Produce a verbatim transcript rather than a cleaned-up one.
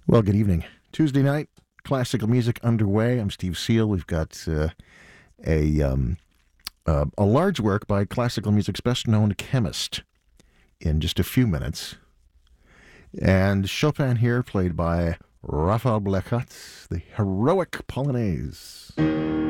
Well, good evening. Tuesday night, classical music underway. I'm Steve Seal. We've got uh, a um, uh, a large work by classical music's best-known chemist in just a few minutes. And Chopin here, played by Raphael Blechacz, the Heroic Polonaise.